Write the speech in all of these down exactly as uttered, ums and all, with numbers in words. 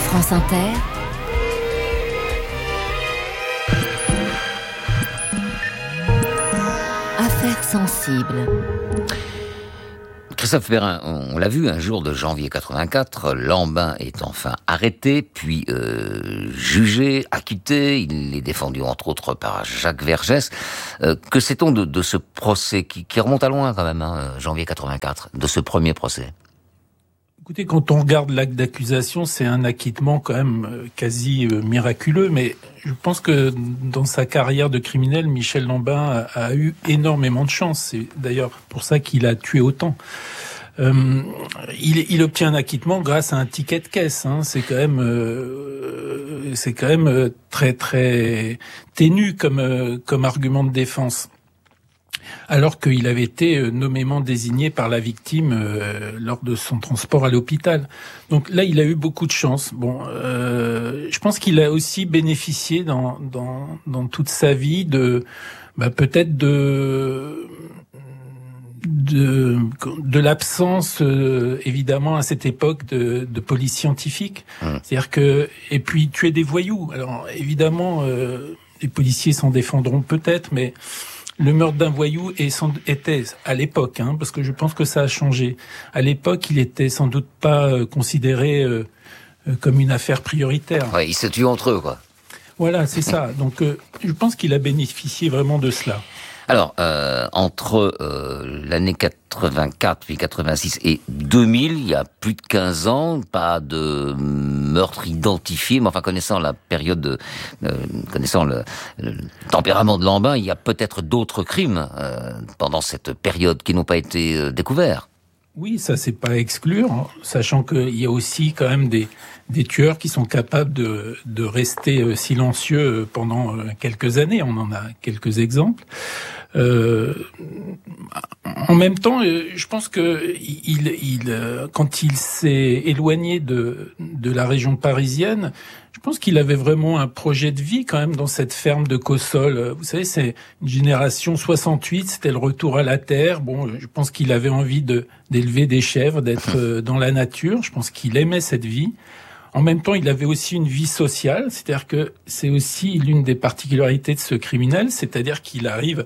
France Inter, Affaires sensibles. Christophe Perrin, on l'a vu, un jour de janvier quatre-vingt-quatre, Lambin est enfin arrêté, puis euh, jugé, acquitté. Il est défendu entre autres par Jacques Vergès. Euh, que sait-on de, de ce procès qui, qui remonte à loin quand même, hein, janvier quatre-vingt-quatre, de ce premier procès? Écoutez, quand on regarde l'acte d'accusation, c'est un acquittement quand même quasi miraculeux, mais je pense que dans sa carrière de criminel, Michel Lambin a, a eu énormément de chance. C'est d'ailleurs pour ça qu'il a tué autant. Euh, il, il obtient un acquittement grâce à un ticket de caisse. Hein. C'est quand même, euh, c'est quand même très très ténu comme euh, comme argument de défense. Alors qu'il avait été nommément désigné par la victime euh, lors de son transport à l'hôpital. Donc là, il a eu beaucoup de chance. Bon, euh, je pense qu'il a aussi bénéficié dans dans dans toute sa vie de bah, peut-être de de de l'absence euh, évidemment à cette époque de, de police scientifique. Mmh. C'est-à-dire que et puis tuer des voyous. Alors évidemment, euh, les policiers s'en défendront peut-être, mais le meurtre d'un voyou est sans, était à l'époque, hein, parce que je pense que ça a changé. À l'époque, il était sans doute pas euh, considéré euh, euh, comme une affaire prioritaire. Ouais, ils se tuent entre eux, quoi. Voilà, c'est ça. Donc, euh, je pense qu'il a bénéficié vraiment de cela. Alors, euh, entre euh, l'année quatre-vingt-quatre puis quatre-vingt-six et deux mille, il y a plus de quinze ans, pas de meurtre identifié, mais enfin connaissant la période, de, euh, connaissant le, le tempérament de Lambin, il y a peut-être d'autres crimes euh, pendant cette période qui n'ont pas été euh, découverts. Oui, ça c'est pas à exclure, hein, sachant qu'il y a aussi quand même des, des tueurs qui sont capables de, de rester silencieux pendant quelques années. On en a quelques exemples. Euh, en même temps, je pense que il, il, quand il s'est éloigné de, de la région parisienne, je pense qu'il avait vraiment un projet de vie quand même dans cette ferme de Cossol. Vous savez, c'est une génération soixante-huit, c'était le retour à la terre. Bon, je pense qu'il avait envie de d'élever des chèvres, d'être dans la nature. Je pense qu'il aimait cette vie. En même temps, il avait aussi une vie sociale, c'est-à-dire que c'est aussi l'une des particularités de ce criminel, c'est-à-dire qu'il arrive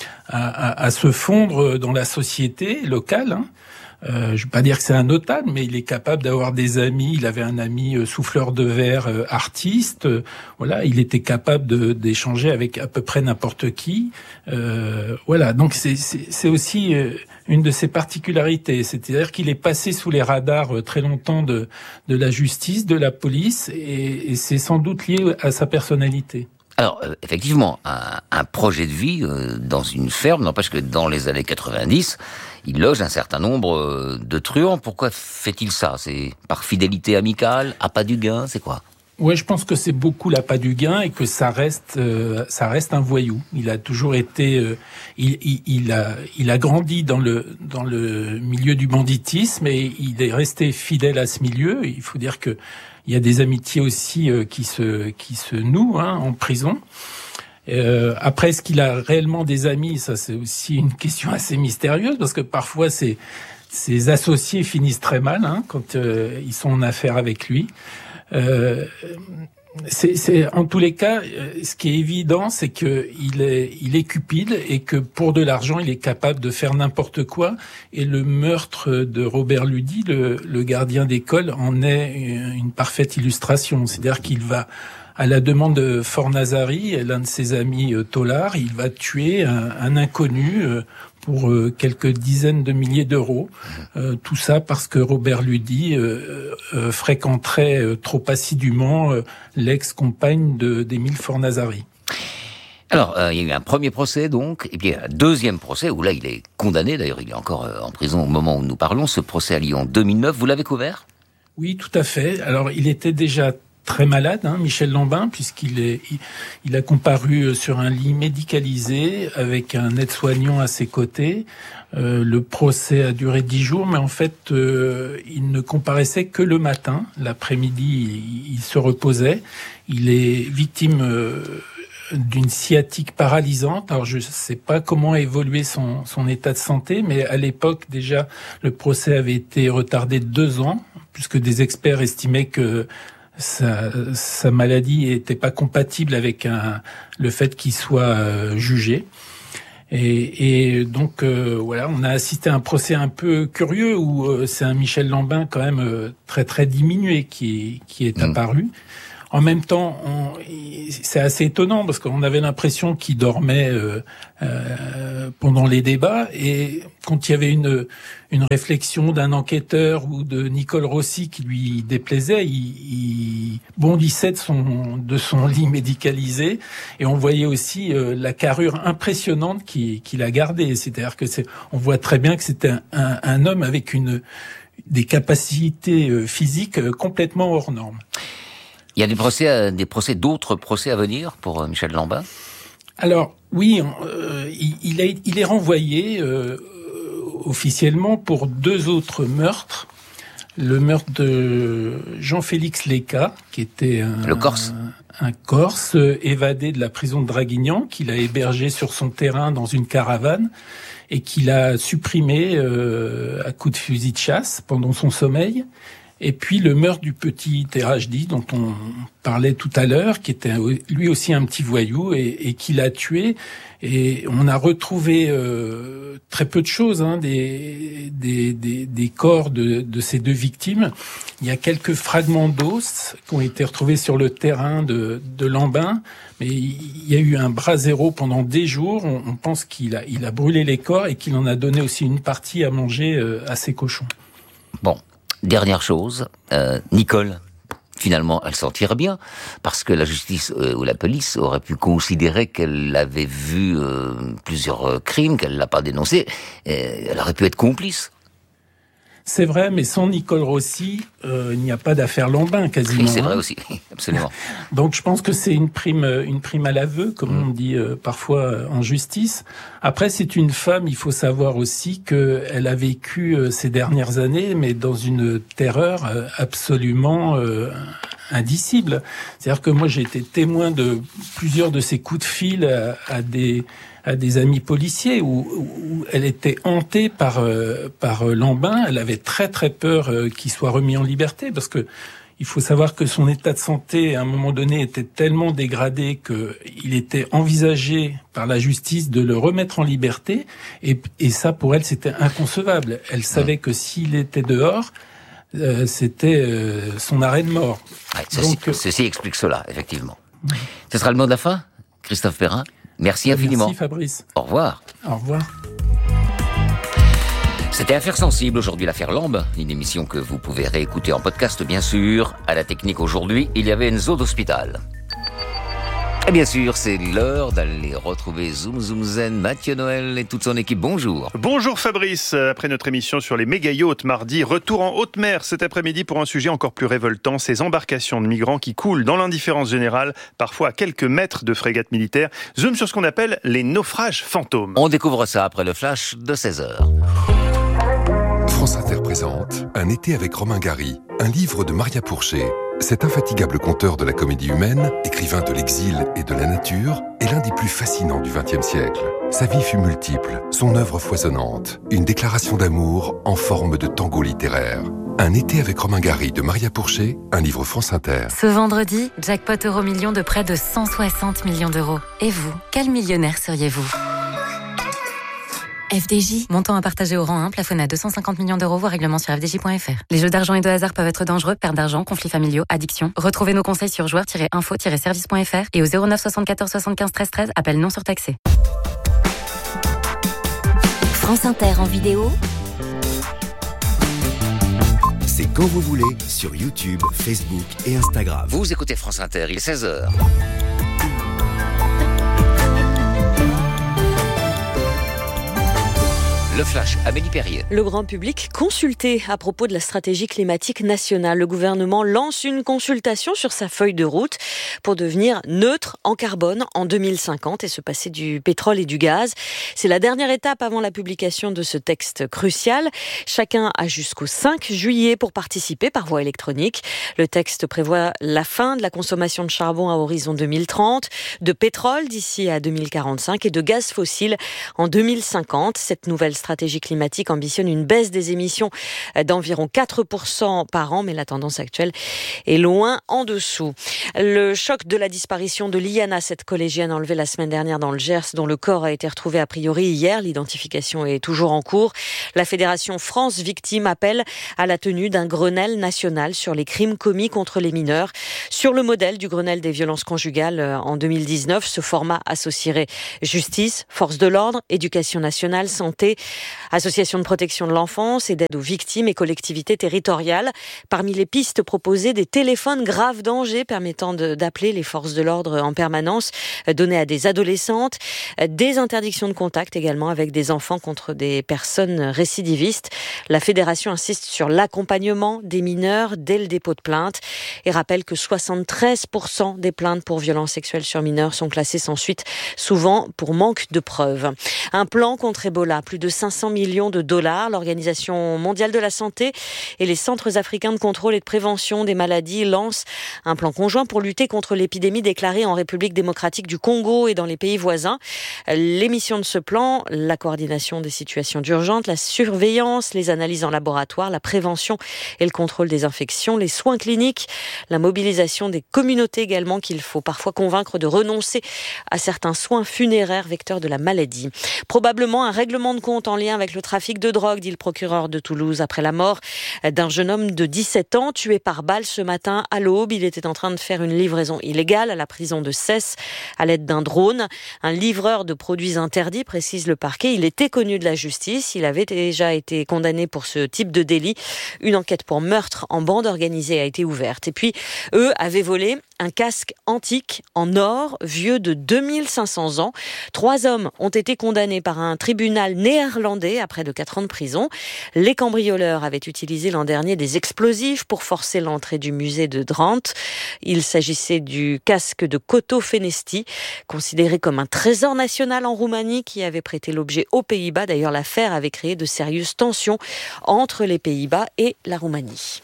à, à, à se fondre dans la société locale. Hein. Euh, je ne veux pas dire que c'est un notable, mais il est capable d'avoir des amis. Il avait un ami euh, souffleur de verre, euh, artiste. Euh, voilà, il était capable de, d'échanger avec à peu près n'importe qui. Euh, voilà, donc c'est, c'est, c'est aussi euh, une de ses particularités. C'est-à-dire qu'il est passé sous les radars euh, très longtemps de, de la justice, de la police, et, et c'est sans doute lié à sa personnalité. Alors, euh, effectivement, un, un projet de vie euh, dans une ferme n'empêche que dans les années quatre-vingt-dix, il loge un certain nombre euh, de truands. Pourquoi fait-il ça? C'est par fidélité amicale, appât du gain, c'est quoi? Ouais, je pense que c'est beaucoup l'appât du gain et que ça reste, euh, ça reste un voyou. Il a toujours été, euh, il, il, il a, il a grandi dans le dans le milieu du banditisme et il est resté fidèle à ce milieu. Il faut dire que il y a des amitiés aussi euh, qui se qui se nouent hein, en prison. Euh, après, est-ce qu'il a réellement des amis? Ça, c'est aussi une question assez mystérieuse parce que parfois, ses ses associés finissent très mal hein, quand euh, ils sont en affaire avec lui. Euh, c'est, c'est en tous les cas, ce qui est évident, c'est que il est, il est cupide et que pour de l'argent, il est capable de faire n'importe quoi. Et le meurtre de Robert Ludy, le, le gardien d'école, en est une, une parfaite illustration. C'est-à-dire qu'il va, à la demande de Fornazari, l'un de ses amis euh, Tollard, il va tuer un, un inconnu euh, pour euh, quelques dizaines de milliers d'euros. Euh, tout ça parce que Robert Ludy euh, euh, fréquenterait euh, trop assidûment euh, l'ex-compagne de, d'Émile Fornazari. Alors, euh, il y a eu un premier procès, donc, et puis un deuxième procès, où là, il est condamné, d'ailleurs, il est encore euh, en prison au moment où nous parlons. Ce procès a lieu en deux mille neuf, vous l'avez couvert? Oui, tout à fait. Alors, il était déjà très malade, hein, Michel Lambin, puisqu'il est, il, il a comparu sur un lit médicalisé avec un aide-soignant à ses côtés. Euh, le procès a duré dix jours, mais en fait, euh, il ne comparaissait que le matin. L'après-midi, il, il se reposait. Il est victime euh, d'une sciatique paralysante. Alors, je ne sais pas comment a évolué son, son état de santé, mais à l'époque, déjà, le procès avait été retardé de deux ans, puisque des experts estimaient que sa, sa maladie n'était pas compatible avec un, le fait qu'il soit euh, jugé. Et, et donc euh, voilà, on a assisté à un procès un peu curieux où euh, c'est un Michel Lambin quand même euh, très très diminué qui qui est mmh. apparu. En même temps, on, c'est assez étonnant parce qu'on avait l'impression qu'il dormait euh, euh, pendant les débats, et quand il y avait une une réflexion d'un enquêteur ou de Nicole Rossi qui lui déplaisait, il, il bondissait de son de son lit médicalisé, et on voyait aussi euh, la carrure impressionnante qu'il, qu'il a gardée. C'est-à-dire que c'est, on voit très bien que c'était un, un, un homme avec une des capacités physiques complètement hors normes. Il y a des procès, des procès, d'autres procès à venir pour Michel Lambin ? Alors oui, euh, il, il, est, il est renvoyé euh, officiellement pour deux autres meurtres. Le meurtre de Jean-Félix Léca, qui était un, le Corse. un, un Corse évadé de la prison de Draguignan, qu'il a hébergé sur son terrain dans une caravane et qu'il a supprimé euh, à coups de fusil de chasse pendant son sommeil. Et puis le meurtre du petit Terajdi, dont on parlait tout à l'heure, qui était lui aussi un petit voyou et, et qui l'a tué. Et on a retrouvé euh, très peu de choses, hein, des, des, des, des corps de, de ces deux victimes. Il y a quelques fragments d'os qui ont été retrouvés sur le terrain de, de Lambin, mais il y a eu un brasero pendant des jours. On, on pense qu'il a, il a brûlé les corps et qu'il en a donné aussi une partie à manger euh, à ses cochons. Bon. Dernière chose, euh, Nicole, finalement, elle s'en tire bien, parce que la justice euh, ou la police aurait pu considérer qu'elle avait vu euh, plusieurs euh, crimes, qu'elle l'a pas dénoncé, et elle aurait pu être complice. C'est vrai, mais sans Nicole Rossi, euh, il n'y a pas d'affaire Lambin, quasiment. Oui, c'est vrai hein. aussi, absolument. Donc je pense que c'est une prime, une prime à l'aveu, comme mmh. on dit euh, parfois euh, en justice. Après, c'est une femme, il faut savoir aussi qu'elle a vécu euh, ces dernières années, mais dans une terreur euh, absolument euh, indicible. C'est-à-dire que moi, j'ai été témoin de plusieurs de ces coups de fil à, à des... à des amis policiers où, où elle était hantée par euh, par Lambin. Elle avait très très peur euh, qu'il soit remis en liberté, parce que il faut savoir que son état de santé à un moment donné était tellement dégradé que il était envisagé par la justice de le remettre en liberté, et, et ça pour elle c'était inconcevable. Elle savait que s'il était dehors, euh, c'était euh, son arrêt de mort. Ouais, ceci, Donc, ceci explique cela, effectivement. Ouais. Ce sera le mot de la fin, Christophe Perrin. Merci infiniment. Merci Fabrice. Au revoir. Au revoir. C'était Affaires sensibles, aujourd'hui l'affaire Lambe, une émission que vous pouvez réécouter en podcast bien sûr. À la technique aujourd'hui, il y avait Enzo d'Hospital. Et bien sûr, c'est l'heure d'aller retrouver Zoom Zoom Zen, Mathieu Noël et toute son équipe. Bonjour. Bonjour Fabrice. Après notre émission sur les méga-yachts mardi, retour en haute mer cet après-midi pour un sujet encore plus révoltant, ces embarcations de migrants qui coulent dans l'indifférence générale, parfois à quelques mètres de frégates militaires. Zoom sur ce qu'on appelle les naufrages fantômes. On découvre ça après le flash de seize heures. France Inter présente Un été avec Romain Gary, un livre de Maria Pourchet. Cet infatigable conteur de la comédie humaine, écrivain de l'exil et de la nature, est l'un des plus fascinants du vingtième siècle. Sa vie fut multiple, son œuvre foisonnante, une déclaration d'amour en forme de tango littéraire. Un été avec Romain Gary de Maria Pourchet, un livre France Inter. Ce vendredi, jackpot Euromillions de près de cent soixante millions d'euros. Et vous, quel millionnaire seriez-vous ? F D J. Montant à partager au rang un, plafonné à deux cent cinquante millions d'euros, voire règlement sur f d j point f r. Les jeux d'argent et de hasard peuvent être dangereux, perte d'argent, conflits familiaux, addiction. Retrouvez nos conseils sur joueurs tiret info tiret service point f r et au zéro neuf soixante-quatorze soixante-quinze treize treize, appel non surtaxé. France Inter en vidéo. C'est quand vous voulez sur YouTube, Facebook et Instagram. Vous écoutez France Inter, il est seize heures. Le flash, Amélie Perrier. Le grand public consulté à propos de la stratégie climatique nationale. Le gouvernement lance une consultation sur sa feuille de route pour devenir neutre en carbone en deux mille cinquante et se passer du pétrole et du gaz. C'est la dernière étape avant la publication de ce texte crucial. Chacun a jusqu'au cinq juillet pour participer par voie électronique. Le texte prévoit la fin de la consommation de charbon à horizon deux mille trente, de pétrole d'ici à deux mille quarante-cinq et de gaz fossile en deux mille cinquante. Cette nouvelle stratégie stratégie climatique ambitionne une baisse des émissions d'environ quatre pour cent par an, mais la tendance actuelle est loin en dessous. Le choc de la disparition de Liana, cette collégienne enlevée la semaine dernière dans le Gers, dont le corps a été retrouvé a priori hier. L'identification est toujours en cours. La Fédération France Victimes appelle à la tenue d'un Grenelle national sur les crimes commis contre les mineurs. Sur le modèle du Grenelle des violences conjugales en deux mille dix-neuf, ce format associerait justice, forces de l'ordre, éducation nationale, santé, associations de protection de l'enfance et d'aide aux victimes et collectivités territoriales. Parmi les pistes proposées, des téléphones grave danger permettant de, d'appeler les forces de l'ordre en permanence, donnés à des adolescentes, des interdictions de contact également avec des enfants contre des personnes récidivistes. La fédération insiste sur l'accompagnement des mineurs dès le dépôt de plainte et rappelle que soixante-treize pour cent des plaintes pour violences sexuelles sur mineurs sont classées sans suite, souvent pour manque de preuves. Un plan contre Ebola, plus de cinq cents millions de dollars. L'Organisation mondiale de la santé et les centres africains de contrôle et de prévention des maladies lancent un plan conjoint pour lutter contre l'épidémie déclarée en République démocratique du Congo et dans les pays voisins. L'émission de ce plan, la coordination des situations d'urgence, la surveillance, les analyses en laboratoire, la prévention et le contrôle des infections, les soins cliniques, la mobilisation des communautés également qu'il faut parfois convaincre de renoncer à certains soins funéraires vecteurs de la maladie. Probablement un règlement de compte en lien avec le trafic de drogue, dit le procureur de Toulouse, après la mort d'un jeune homme de dix-sept ans tué par balle ce matin à l'aube. Il était en train de faire une livraison illégale à la prison de Cesse à l'aide d'un drone. Un livreur de produits interdits, précise le parquet. Il était connu de la justice. Il avait déjà été condamné pour ce type de délit. Une enquête pour meurtre en bande organisée a été ouverte. Et puis, eux avaient volé un casque antique en or, vieux de deux mille cinq cents ans. Trois hommes ont été condamnés par un tribunal néerlandais à près de quatre ans de prison. Les cambrioleurs avaient utilisé l'an dernier des explosifs pour forcer l'entrée du musée de Drenthe. Il s'agissait du casque de Coto Fenesti, considéré comme un trésor national en Roumanie, qui avait prêté l'objet aux Pays-Bas. D'ailleurs, l'affaire avait créé de sérieuses tensions entre les Pays-Bas et la Roumanie.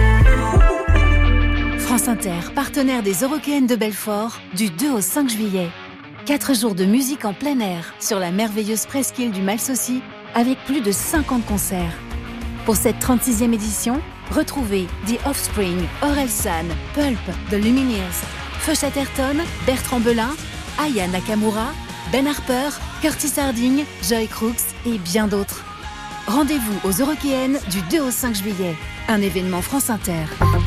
France Inter, partenaire des Eurockéennes de Belfort, du deux au cinq juillet. Quatre jours de musique en plein air sur la merveilleuse presqu'île du Malsaucy, avec plus de cinquante concerts. Pour cette trente-sixième édition, retrouvez The Offspring, Orelsan, Pulp, The Lumineers, Feu Chatterton, Bertrand Belin, Aya Nakamura, Ben Harper, Curtis Harding, Joy Crooks et bien d'autres. Rendez-vous aux Eurockéennes du deux au cinq juillet. Un événement France Inter.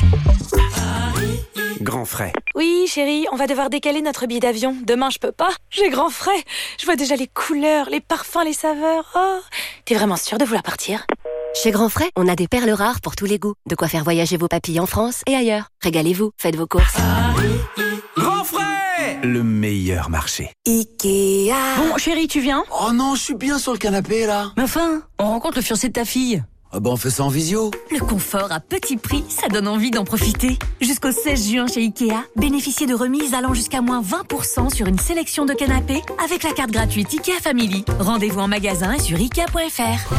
Grand frais. Oui, chérie, on va devoir décaler notre billet d'avion. Demain, je peux pas. J'ai grand frais. Je vois déjà les couleurs, les parfums, les saveurs. Oh, t'es vraiment sûre de vouloir partir ? Chez Grand Frais, on a des perles rares pour tous les goûts. De quoi faire voyager vos papilles en France et ailleurs. Régalez-vous, faites vos courses. Grand Frais, le meilleur marché. Ikea. Bon, chérie, tu viens ? Oh non, je suis bien sur le canapé, là. Mais enfin, on rencontre le fiancé de ta fille. Ah bah on fait ça en visio. Le confort à petit prix, ça donne envie d'en profiter. Jusqu'au seize juin chez Ikea, bénéficiez de remises allant jusqu'à moins vingt pour cent sur une sélection de canapés avec la carte gratuite Ikea Family. Rendez-vous en magasin et sur ikea point f r.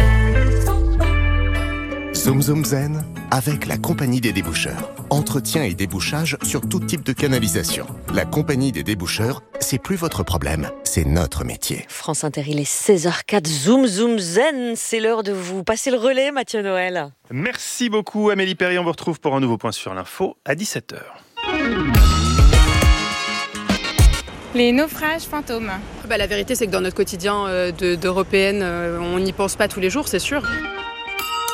Zoom Zoom Zen avec la Compagnie des déboucheurs. Entretien et débouchage sur tout type de canalisation. La Compagnie des déboucheurs, c'est plus votre problème, c'est notre métier. France Inter, il est seize heures zéro quatre. Zoom Zoom Zen, c'est l'heure de vous passer le relais, Mathieu Noël. Merci beaucoup Amélie Perry. On vous retrouve pour un nouveau point sur l'info à dix-sept heures. Les naufrages fantômes. Bah, la vérité, c'est que dans notre quotidien euh, de, d'Européenne, euh, on n'y pense pas tous les jours, c'est sûr.